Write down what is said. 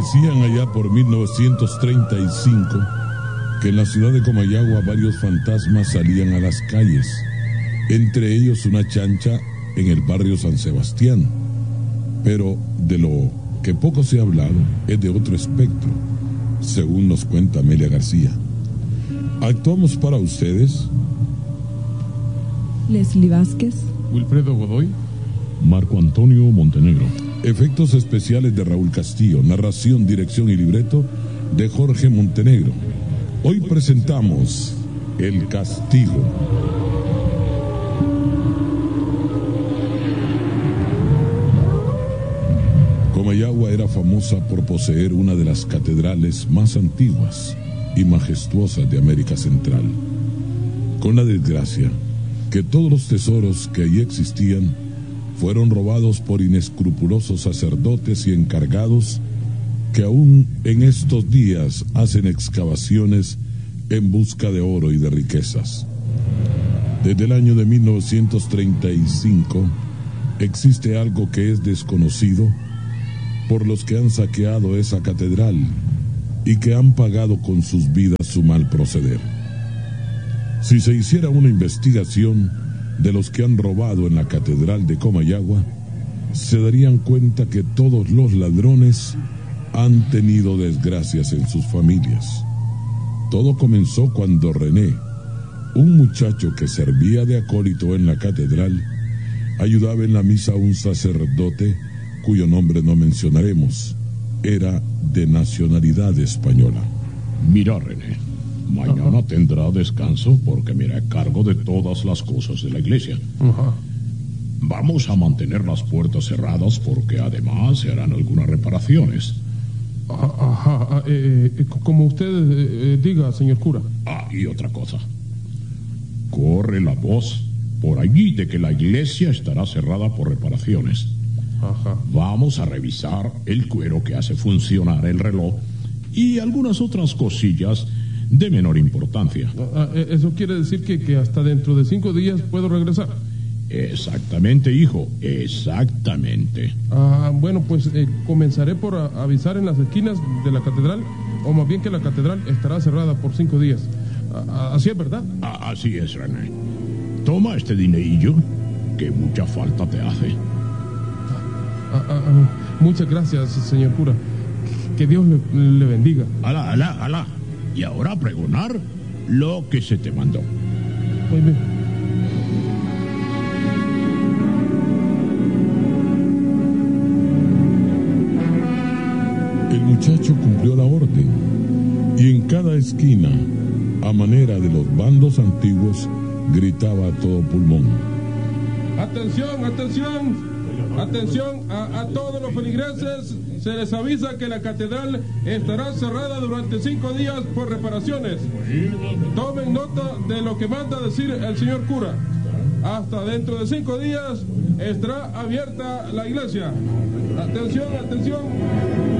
Decían allá por 1935 que en la ciudad de Comayagua varios fantasmas salían a las calles, entre ellos una chancha en el barrio San Sebastián. Pero de lo que poco se ha hablado es de otro espectro, según nos cuenta Amelia García. Actuamos para ustedes Leslie Vázquez, Wilfredo Godoy, Marco Antonio Montenegro. Efectos especiales de Raúl Castillo, narración, dirección y libreto de Jorge Montenegro. Hoy presentamos El Castigo. Comayagua era famosa por poseer una de las catedrales más antiguas y majestuosas de América Central, con la desgracia que todos los tesoros que allí existían fueron robados por inescrupulosos sacerdotes y encargados que aún en estos días hacen excavaciones en busca de oro y de riquezas. Desde el año de 1935 existe algo que es desconocido por los que han saqueado esa catedral y que han pagado con sus vidas su mal proceder. Si se hiciera una investigación de los que han robado en la catedral de Comayagua, se darían cuenta que todos los ladrones han tenido desgracias en sus familias. Todo comenzó cuando René, un muchacho que servía de acólito en la catedral, ayudaba en la misa a un sacerdote cuyo nombre no mencionaremos. Era de nacionalidad española. Mira, René, mañana tendrá descanso porque me haré cargo de todas las cosas de la iglesia. Vamos a mantener las puertas cerradas porque además se harán algunas reparaciones. Como usted diga, señor cura. Y otra cosa. Corre la voz por allí de que la iglesia estará cerrada por reparaciones. Vamos a revisar el cuero que hace funcionar el reloj y algunas otras cosillas de menor importancia. ¿Eso quiere decir que hasta dentro de 5 días puedo regresar? Exactamente, hijo, exactamente. Bueno, pues comenzaré por avisar en las esquinas de la catedral, o más bien que la catedral estará cerrada por 5 días. ¿Así es, verdad? Así es, René. Toma este dinerillo, que mucha falta te hace. Muchas gracias, señor cura. Que Dios le bendiga. Alá. Y ahora a pregonar lo que se te mandó. Muy bien. El muchacho cumplió la orden y en cada esquina, a manera de los bandos antiguos, gritaba a todo pulmón: ¡Atención, atención! Atención a todos los feligreses, se les avisa que la catedral estará cerrada durante 5 días por reparaciones. Tomen nota de lo que manda decir el señor cura. Hasta dentro de 5 días estará abierta la iglesia. Atención, atención.